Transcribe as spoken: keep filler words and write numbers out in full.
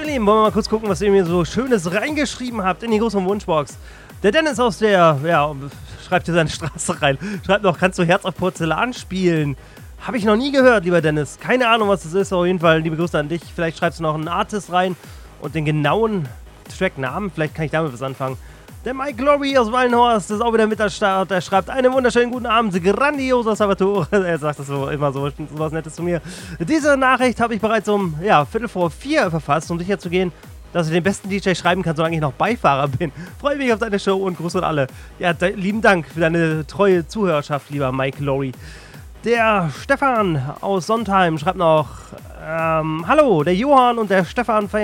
Lieben, wollen wir mal kurz gucken, was ihr mir so Schönes reingeschrieben habt in die große Wunschbox. Der Dennis aus der, ja, schreibt hier seine Straße rein. Schreibt noch, kannst du Herz auf Porzellan spielen? Habe ich noch nie gehört, lieber Dennis. Keine Ahnung, was das ist. Auf jeden Fall liebe Grüße an dich. Vielleicht schreibst du noch einen Artist rein und den genauen Tracknamen. Vielleicht kann ich damit was anfangen. Der Mike Glory aus Wallenhorst ist auch wieder mit am Start. Er schreibt einen wunderschönen guten Abend. Grandioser Salvatore. Er sagt das so immer so, so was Nettes zu mir. Diese Nachricht habe ich bereits um, ja, Viertel vor vier verfasst, um sicher zu gehen, dass ich den besten D J schreiben kann, solange ich noch Beifahrer bin. Freue mich auf deine Show und Gruß an alle. Ja, lieben Dank für deine treue Zuhörerschaft, lieber Mike Glory. Der Stefan aus Sontheim schreibt noch, ähm, hallo, der Johann und der Stefan